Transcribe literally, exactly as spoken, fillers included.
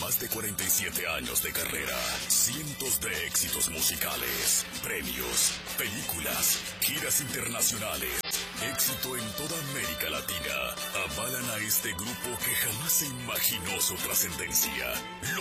Más de cuarenta y siete años de carrera, cientos de éxitos musicales, premios, películas, giras internacionales, éxito en toda América Latina. Avalan a este grupo que jamás se imaginó su trascendencia.